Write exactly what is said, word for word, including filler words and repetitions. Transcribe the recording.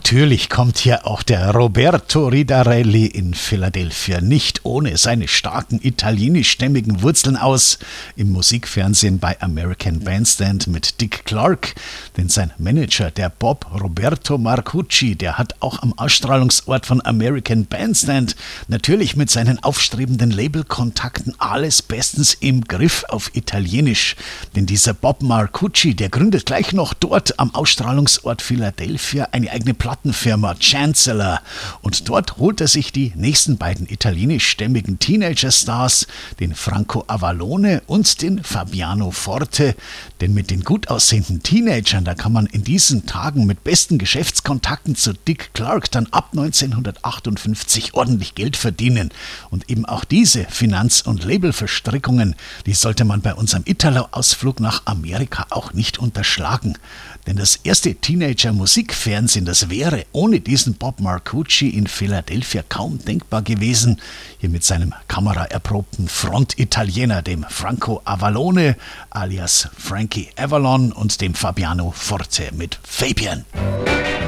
natürlich kommt hier auch der Roberto Ridarelli in Philadelphia nicht ohne seine starken italienischstämmigen Wurzeln aus. Im Musikfernsehen bei American Bandstand mit Dick Clark. Denn sein Manager, der Bob Roberto Marcucci, der hat auch am Ausstrahlungsort von American Bandstand natürlich mit seinen aufstrebenden Labelkontakten alles bestens im Griff auf Italienisch. Denn dieser Bob Marcucci, der gründet gleich noch dort am Ausstrahlungsort Philadelphia eine eigene Plattenfirma Chancellor, und dort holt er sich die nächsten beiden italienischstämmigen Teenager-Stars, den Franco Avallone und den Fabiano Forte, denn mit den gut aussehenden Teenagern, da kann man in diesen Tagen mit besten Geschäftskontakten zu Dick Clark dann ab neunzehnhundertachtundfünfzig ordentlich Geld verdienen, und eben auch diese Finanz- und Labelverstrickungen, die sollte man bei unserem Italo-Ausflug nach Amerika auch nicht unterschlagen. Denn das erste Teenager-Musikfernsehen, das wäre ohne diesen Bob Marcucci in Philadelphia kaum denkbar gewesen. Hier mit seinem kameraerprobten Front-Italiener, dem Franco Avallone alias Frankie Avalon, und dem Fabiano Forte mit Fabian.